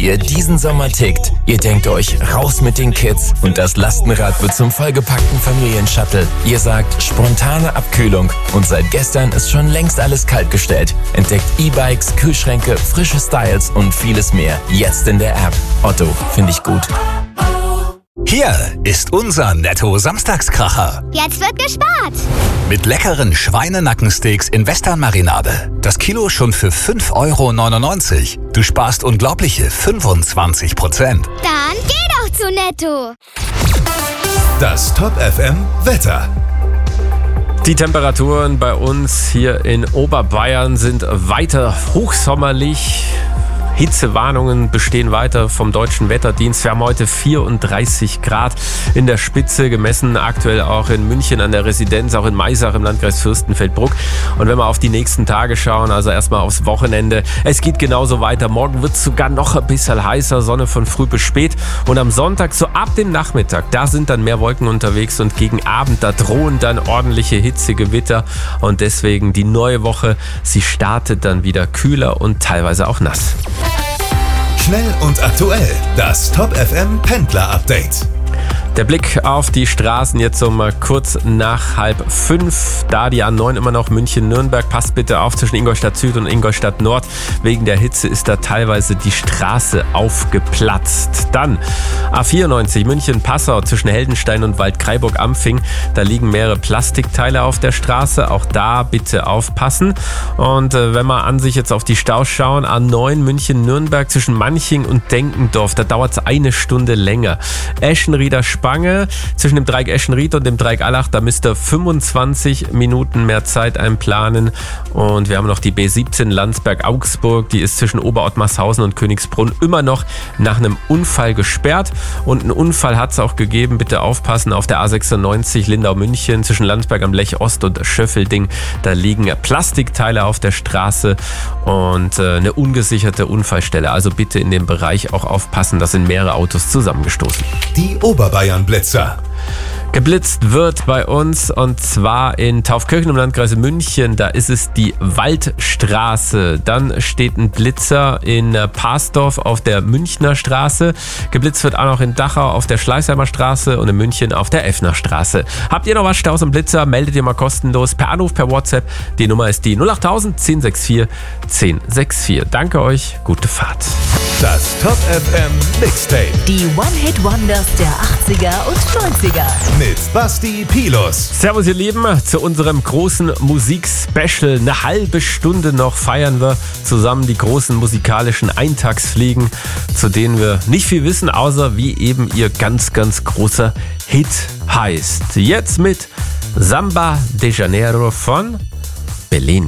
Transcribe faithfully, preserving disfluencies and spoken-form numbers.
wie ihr diesen Sommer tickt. Ihr denkt euch, raus mit den Kids und das Lastenrad wird zum vollgepackten Familienshuttle. Ihr sagt, spontane Abkühlung und seit gestern ist schon längst alles kaltgestellt. Entdeckt E-Bikes, Kühlschränke, frische Styles und vieles mehr. Jetzt in der App. Otto, finde ich gut. Hier ist unser Netto-Samstagskracher. Jetzt wird gespart. Mit leckeren Schweinenackensteaks in Western-Marinade. Das Kilo schon für fünf Euro neunundneunzig. Du sparst unglaubliche fünfundzwanzig Prozent. Dann geh doch zu Netto. Das Top F M Wetter. Die Temperaturen bei uns hier in Oberbayern sind weiter hochsommerlich. Hitzewarnungen bestehen weiter vom Deutschen Wetterdienst. Wir haben heute vierunddreißig Grad in der Spitze gemessen, aktuell auch in München an der Residenz, auch in Maisach im Landkreis Fürstenfeldbruck. Und wenn wir auf die nächsten Tage schauen, also erstmal aufs Wochenende, es geht genauso weiter. Morgen wird es sogar noch ein bisschen heißer, Sonne von früh bis spät. Und am Sonntag, so ab dem Nachmittag, da sind dann mehr Wolken unterwegs und gegen Abend, da drohen dann ordentliche Hitzegewitter. Und deswegen die neue Woche, sie startet dann wieder kühler und teilweise auch nass. Schnell und aktuell, das Top F M Pendler Update. Der Blick auf die Straßen jetzt um kurz nach halb fünf. Da die A neun immer noch München-Nürnberg. Passt bitte auf zwischen Ingolstadt Süd und Ingolstadt Nord. Wegen der Hitze ist da teilweise die Straße aufgeplatzt. Dann A vierundneunzig München-Passau zwischen Heldenstein und Waldkraiburg-Ampfing. Da liegen mehrere Plastikteile auf der Straße. Auch da bitte aufpassen. Und äh, wenn wir an sich jetzt auf die Staus schauen, A neun München-Nürnberg zwischen Manching und Denkendorf. Da dauert es eine Stunde länger. Eschenrieder Spange zwischen dem Dreieck Eschenried und dem Dreieck Allach, da müsst ihr fünfundzwanzig Minuten mehr Zeit einplanen. Und wir haben noch die B siebzehn Landsberg-Augsburg, die ist zwischen Oberottmarshausen und Königsbrunn immer noch nach einem Unfall gesperrt. Und einen Unfall hat es auch gegeben, bitte aufpassen, auf der A sechsundneunzig Lindau-München zwischen Landsberg am Lech Ost und Schöffelding. Da liegen Plastikteile auf der Straße und äh, eine ungesicherte Unfallstelle. Also bitte in dem Bereich auch aufpassen, da sind mehrere Autos zusammengestoßen. Die Oberbayern Blitzer. Geblitzt wird bei uns und zwar in Taufkirchen im Landkreis München, da ist es die Waldstraße. Dann steht ein Blitzer in Parsdorf auf der Münchner Straße. Geblitzt wird auch noch in Dachau auf der Schleißheimer Straße und in München auf der Effner Straße. Habt ihr noch was Staus und Blitzer? Meldet ihr mal kostenlos per Anruf, per WhatsApp. Die Nummer ist die null acht null null null eins sechs vier eins null sechs vier. Danke euch, gute Fahrt. Das Top F M Mixtape Die One-Hit-Wonders der achtziger und neunziger. mit Basti Pilus. Servus ihr Lieben, zu unserem großen Musik-Special. Eine halbe Stunde noch feiern wir zusammen die großen musikalischen Eintagsfliegen, zu denen wir nicht viel wissen, außer wie eben ihr ganz, ganz großer Hit heißt. Jetzt mit Samba de Janeiro von Belén.